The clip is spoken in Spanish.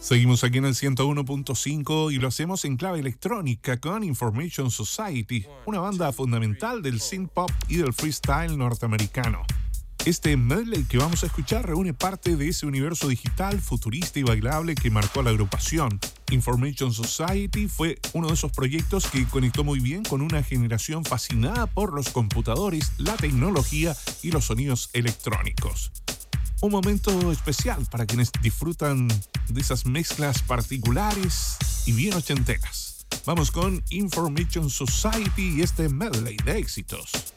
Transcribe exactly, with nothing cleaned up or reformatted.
Seguimos aquí en el ciento uno punto cinco y lo hacemos en clave electrónica con Information Society, una banda fundamental del synth pop y del freestyle norteamericano. Este medley que vamos a escuchar reúne parte de ese universo digital, futurista y bailable que marcó a la agrupación. Information Society fue uno de esos proyectos que conectó muy bien con una generación fascinada por los computadores, la tecnología y los sonidos electrónicos. Un momento especial para quienes disfrutan de esas mezclas particulares y bien ochenteras. Vamos con Information Society y este medley de éxitos.